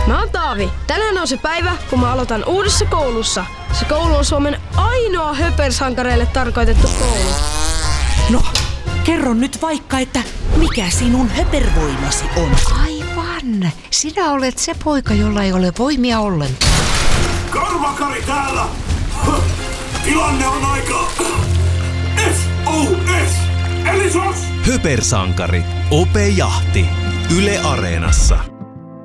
Mä oon Taavi. Tänään on se päivä, kun mä aloitan uudessa koulussa. Se koulu on Suomen ainoa höpersankareille tarkoitettu koulu. No, kerro nyt vaikka, että mikä sinun höpervoimasi on? Aivan. Sinä olet se poika, jolla ei ole voimia ollenkaan. Karvakari täällä! Tilanne on aika... SOS! Eli SOS! Höpersankari. Ope Jahti. Yle Areenassa.